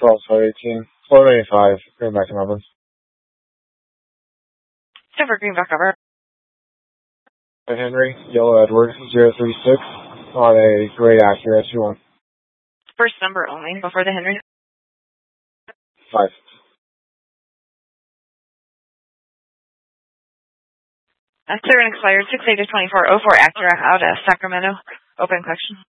12, 518, 485, going back to Melbourne. Silver Greenback over. Henry, Yellow Edward, 036, on a gray Acura 2-1. First number only before the Henry. 5. Clear and expired 6/8/2404 Acura out of Sacramento. Open collection.